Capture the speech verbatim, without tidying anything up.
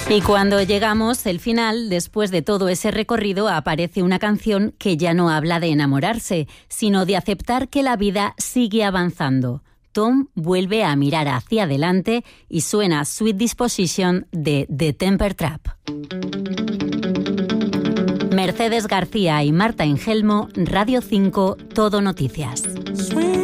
Y cuando llegamos al final, después de todo ese recorrido, aparece una canción que ya no habla de enamorarse, sino de aceptar que la vida sigue avanzando. Tom vuelve a mirar hacia adelante y suena Sweet Disposition de The Temper Trap. Mercedes García y Marta Engelmo, Radio cinco, Todo Noticias.